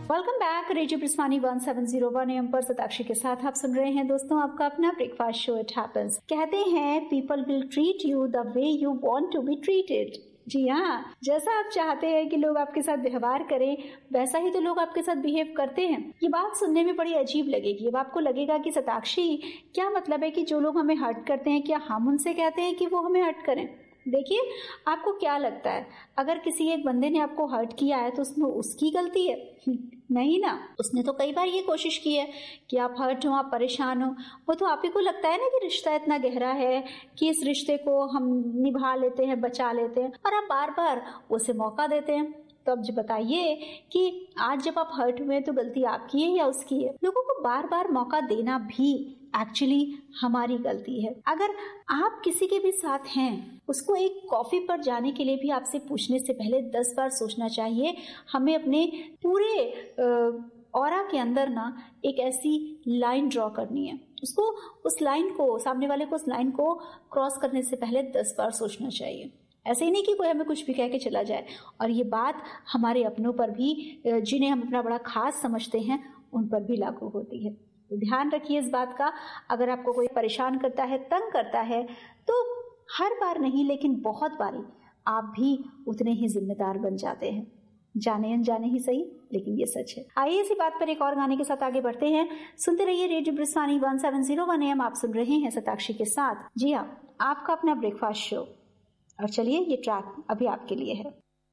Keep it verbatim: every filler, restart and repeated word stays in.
Welcome back. Radio ब्रिस्वानी one seven zero one M पर सताक्षी के साथ आप सुन रहे हैं दोस्तों आपका अपना ब्रेकफास्ट शो इट हैपेंस। कहते हैं people will treat you the way you want to be treated. जी हाँ, जैसा आप चाहते हैं कि लोग आपके साथ व्यवहार करें वैसा ही तो लोग आपके साथ बिहेव करते हैं। ये बात सुनने में बड़ी अजीब लगेगी। अब आपको लगेगा कि सताक्षी क्या मतलब है कि जो लोग हमें हर्ट करते हैं क्या हम उनसे कहते हैं कि वो हमें हर्ट करें। देखिए, आपको क्या लगता है अगर किसी एक बंदे ने आपको हर्ट किया है तो उसमें उसकी गलती है? नहीं ना, उसने तो कई बार ये कोशिश की है कि आप हर्ट हो, आप परेशान हो। वो तो आप ही को लगता है ना कि रिश्ता इतना गहरा है कि इस रिश्ते को हम निभा लेते हैं, बचा लेते हैं, और आप बार बार उसे मौका देते हैं। तो अब जो बताइए कि आज जब आप हर्ट हुए तो गलती आपकी है या उसकी है? लोगों को बार बार मौका देना भी एक्चुअली हमारी गलती है। अगर आप किसी के भी साथ हैं, उसको एक कॉफी पर जाने के लिए भी आपसे पूछने से पहले दस बार सोचना चाहिए। हमें अपने पूरे ऑरा के अंदर ना एक ऐसी लाइन ड्रॉ करनी है, उसको उस लाइन को सामने वाले को उस लाइन को क्रॉस करने से पहले दस बार सोचना चाहिए। ऐसे ही नहीं कि कोई हमें कुछ भी कह के चला जाए। और ये बात हमारे अपनों पर भी, जिन्हें हम अपना बड़ा खास समझते हैं, उन पर भी लागू होती है। तो ध्यान रखिए इस बात का। अगर आपको कोई परेशान करता है, तंग करता है, तो हर बार नहीं लेकिन बहुत बारी आप भी उतने ही जिम्मेदार बन जाते हैं। जाने अनजाने ही सही, लेकिन ये सच है। आइए इसी बात पर एक और गाने के साथ आगे बढ़ते हैं। सुनते रहिए radio ब्रिस्वानी one seven zero one M. आप सुन रहे हैं सताक्षी के साथ। जी हाँ, आपका अपना ब्रेकफास्ट शो। और चलिए, ये ट्रैक अभी आपके लिए है।